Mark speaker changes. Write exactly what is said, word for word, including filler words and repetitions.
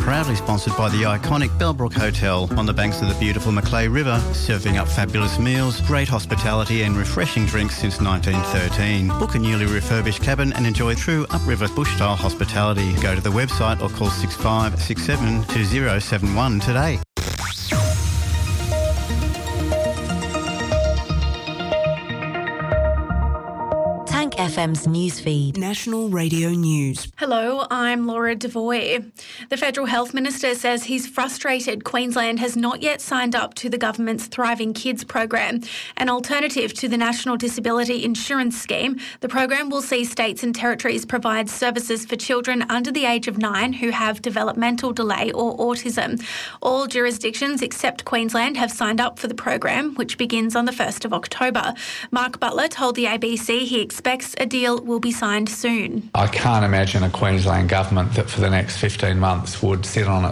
Speaker 1: proudly sponsored by the iconic Bellbrook Hotel on the banks of the beautiful Macleay River, serving up fabulous meals, great hospitality and refreshing drinks since nineteen thirteen. Book a newly refurbished cabin and enjoy true upriver bush-style hospitality. Go to the website or call six five six seven two zero seven one today.
Speaker 2: F M's newsfeed.
Speaker 3: National Radio News.
Speaker 4: Hello, I'm Laura Devoy. The Federal Health Minister says he's frustrated Queensland has not yet signed up to the government's Thriving Kids program, an alternative to the National Disability Insurance Scheme. The program will see states and territories provide services for children under the age of nine who have developmental delay or autism. All jurisdictions except Queensland have signed up for the program, which begins on the first of October. Mark Butler told the A B C he expects a deal will be signed soon.
Speaker 5: I can't imagine a Queensland government that for the next fifteen months would sit on